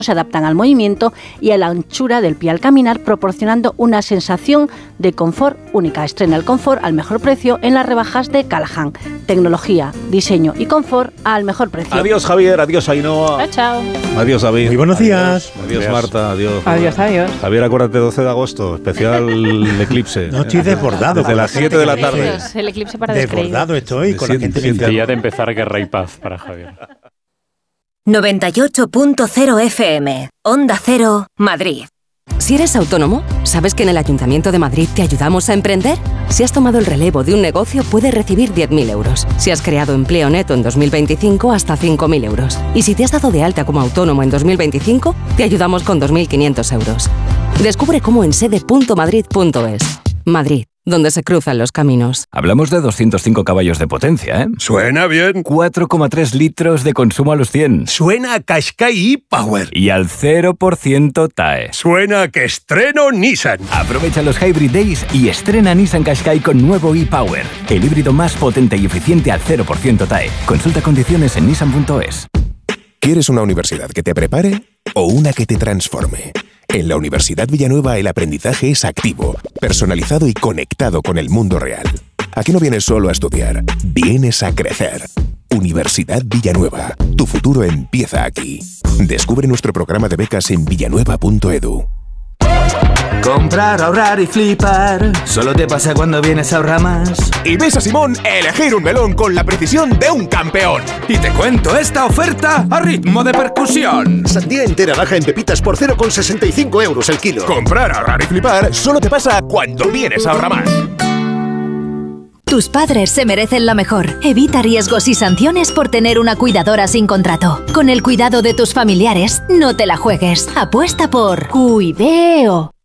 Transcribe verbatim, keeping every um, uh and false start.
se adaptan al movimiento y a la anchura del pie al caminar, proporcionando una sensación de confort única. Estrena el confort al mejor precio en las rebajas de Callahan. Tecnología, diseño y confort al mejor precio. Adiós, Javier. Adiós, Ainhoa. Chao, chao. Adiós, David. Muy buenos días. Adiós, adiós Marta. Adiós. Adiós, adiós. Javier, acuérdate, doce de agosto, especial eclipse. No estoy desbordado. Desde las siete de la tarde. El eclipse para descreídos. Desbordado estoy con la gente. El día de empezar Guerra y Paz para Javier. noventa y ocho punto cero F M, Onda Cero, Madrid. Si eres autónomo, ¿sabes que en el Ayuntamiento de Madrid te ayudamos a emprender? Si has tomado el relevo de un negocio, puedes recibir diez mil euros. Si has creado empleo neto en dos mil veinticinco, hasta cinco mil euros. Y si te has dado de alta como autónomo en dos mil veinticinco, te ayudamos con dos mil quinientos euros. Descubre cómo en sede punto madrid punto es. Madrid, donde se cruzan los caminos. Hablamos de doscientos cinco caballos de potencia, ¿eh? Suena bien. cuatro coma tres litros de consumo a los cien. Suena a Qashqai e-Power. Y al cero por ciento T A E. Suena a que estreno Nissan. Aprovecha los Hybrid Days y estrena Nissan Qashqai con nuevo e-Power. El híbrido más potente y eficiente al cero por ciento T A E. Consulta condiciones en nissan punto es. ¿Quieres una universidad que te prepare o una que te transforme? En la Universidad Villanueva el aprendizaje es activo, personalizado y conectado con el mundo real. Aquí no vienes solo a estudiar, vienes a crecer. Universidad Villanueva, tu futuro empieza aquí. Descubre nuestro programa de becas en villanueva punto edu. Comprar, ahorrar y flipar. Solo te pasa cuando vienes a Ahorramás. Y ves a Simón elegir un melón con la precisión de un campeón. Y te cuento esta oferta a ritmo de percusión. Sandía entera baja en pepitas por cero coma sesenta y cinco euros el kilo. Comprar, ahorrar y flipar solo te pasa cuando vienes a Ahorramás. Tus padres se merecen lo mejor. Evita riesgos y sanciones por tener una cuidadora sin contrato. Con el cuidado de tus familiares, no te la juegues. Apuesta por Cuideo.